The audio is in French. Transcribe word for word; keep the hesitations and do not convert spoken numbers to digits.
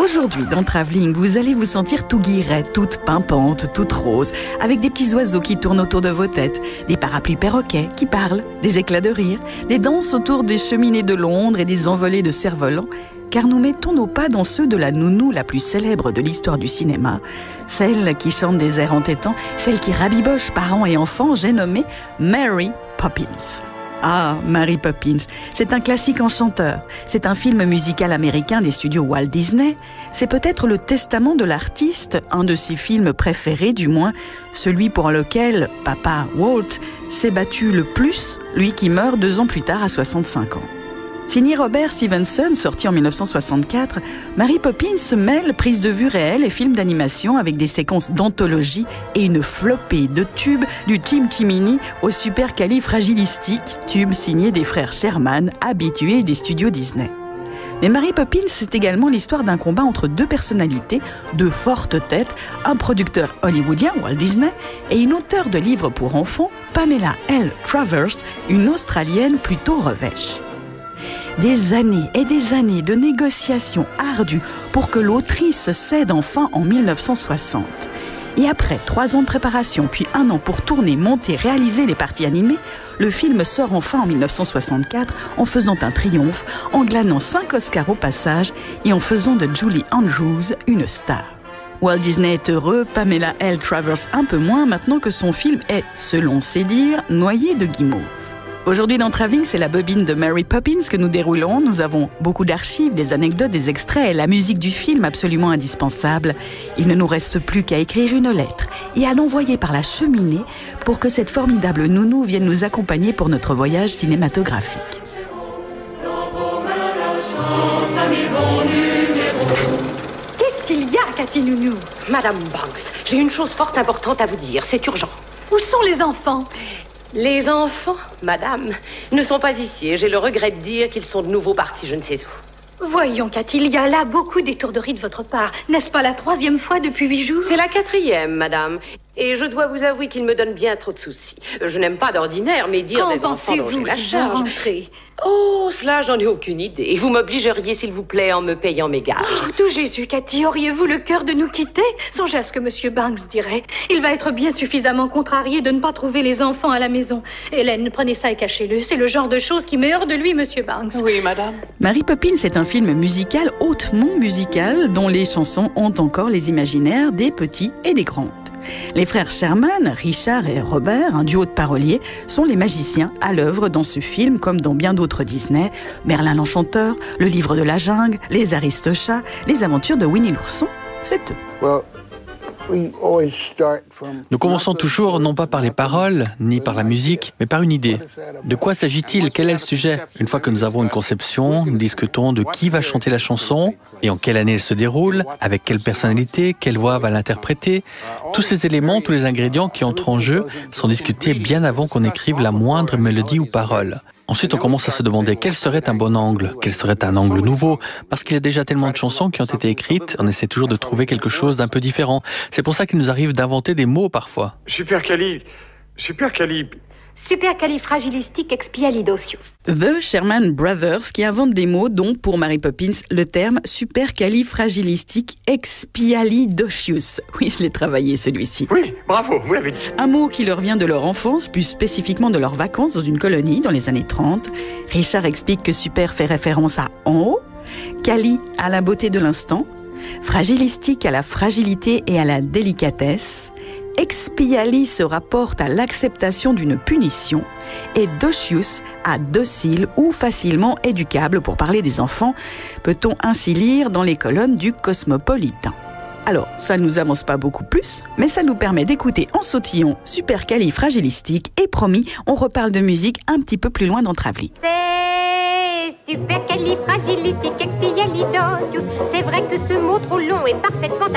Aujourd'hui, dans Travelling, vous allez vous sentir tout guillerette, toute pimpante, toute rose, avec des petits oiseaux qui tournent autour de vos têtes, des parapluies perroquets qui parlent, des éclats de rire, des danses autour des cheminées de Londres et des envolées de cerfs-volants, car nous mettons nos pas dans ceux de la nounou la plus célèbre de l'histoire du cinéma, celle qui chante des airs entêtants, celle qui rabiboche parents et enfants, j'ai nommé Mary Poppins. Ah, Mary Poppins, c'est un classique enchanteur. C'est un film musical américain des studios Walt Disney. C'est peut-être le testament de l'artiste, un de ses films préférés du moins, celui pour lequel papa Walt s'est battu le plus, lui qui meurt deux ans plus tard à soixante-cinq ans. Signé Robert Stevenson, sorti en mille neuf cent soixante-quatre, Mary Poppins se mêle prise de vue réelle et films d'animation avec des séquences d'anthologie et une flopée de tubes du Chim Chimini au supercalifragilistique, tube signé des frères Sherman, habitués des studios Disney. Mais Mary Poppins, c'est également l'histoire d'un combat entre deux personnalités, deux fortes têtes, un producteur hollywoodien, Walt Disney, et une auteure de livres pour enfants, Pamela L. Travers, une Australienne plutôt revêche. Des années et des années de négociations ardues pour que l'autrice cède enfin en mille neuf cent soixante. Et après trois ans de préparation, puis un an pour tourner, monter, réaliser les parties animées, le film sort enfin en mille neuf cent soixante-quatre en faisant un triomphe, en glanant cinq Oscars au passage et en faisant de Julie Andrews une star. Walt Disney est heureux, Pamela L. Travers un peu moins, maintenant que son film est, selon ses dires, noyé de guimauve. Aujourd'hui dans Travelling, c'est la bobine de Mary Poppins que nous déroulons. Nous avons beaucoup d'archives, des anecdotes, des extraits et la musique du film absolument indispensable. Il ne nous reste plus qu'à écrire une lettre et à l'envoyer par la cheminée pour que cette formidable nounou vienne nous accompagner pour notre voyage cinématographique. Qu'est-ce qu'il y a, Cathy Nounou? Madame Banks, j'ai une chose fort importante à vous dire, c'est urgent. Où sont les enfants? Les enfants, madame, ne sont pas ici et j'ai le regret de dire qu'ils sont de nouveau partis je ne sais où. Voyons, Cathy, il y a là beaucoup d'étourderie de votre part. N'est-ce pas la troisième fois depuis huit jours? C'est la quatrième, madame. Et je dois vous avouer qu'il me donne bien trop de soucis. Je n'aime pas d'ordinaire, mais dire Quand des enfants dont j'ai la charge... rentrer? Oh, cela, j'en ai aucune idée. Vous m'obligeriez, s'il vous plaît, en me payant mes gages. Oh, tout Jésus, Cathy, auriez-vous le cœur de nous quitter? Songez à ce que Monsieur Banks dirait. Il va être bien suffisamment contrarié de ne pas trouver les enfants à la maison. Hélène, prenez ça et cachez-le. C'est le genre de choses qui met hors de lui, Monsieur Banks. Oui, madame. Mary Poppins est un film musical, hautement musical, dont les chansons ont encore les imaginaires des petits et des grandes. Les frères Sherman, Richard et Robert, un duo de paroliers, sont les magiciens à l'œuvre dans ce film, comme dans bien d'autres Disney, Merlin l'Enchanteur, Le Livre de la Jungle, Les Aristochats, Les Aventures de Winnie l'Ourson, c'est eux. Well, Nous commençons toujours non pas par les paroles, ni par la musique, mais par une idée. De quoi s'agit-il? Quel est le sujet? Une fois que nous avons une conception, nous discutons de qui va chanter la chanson, et en quelle année elle se déroule, avec quelle personnalité, quelle voix va l'interpréter. Tous ces éléments, tous les ingrédients qui entrent en jeu sont discutés bien avant qu'on écrive la moindre mélodie ou parole. Ensuite, on commence à se demander quel serait un bon angle, quel serait un angle nouveau, parce qu'il y a déjà tellement de chansons qui ont été écrites, on essaie toujours de trouver quelque chose d'un peu différent. C'est pour ça qu'il nous arrive d'inventer des mots parfois. Supercali... Supercali... Supercalifragilisticexpialidocious. The Sherman Brothers qui inventent des mots dont, pour Mary Poppins, le terme supercalifragilisticexpialidocious. Oui, je l'ai travaillé celui-ci. Oui, bravo, vous l'avez dit. Un mot qui leur vient de leur enfance, plus spécifiquement de leurs vacances dans une colonie dans les années trente. Richard explique que super fait référence à en haut, cali à la beauté de l'instant, fragilistique à la fragilité et à la délicatesse, expiali se rapporte à l'acceptation d'une punition et docius à docile ou facilement éducable pour parler des enfants, peut-on ainsi lire dans les colonnes du Cosmopolitain. Alors, ça ne nous avance pas beaucoup plus, mais ça nous permet d'écouter en sautillant supercalifragilistique et promis, on reparle de musique un petit peu plus loin dans Travelling. C'est supercalifragilisticexpialidocious. C'est vrai que ce mot trop long est parfaitement